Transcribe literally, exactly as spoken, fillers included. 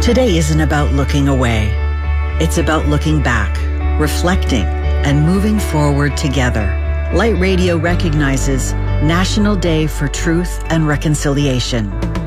Today isn't about looking away. It's about looking back, reflecting, and moving forward together. Light Radio recognizes National Day for Truth and Reconciliation.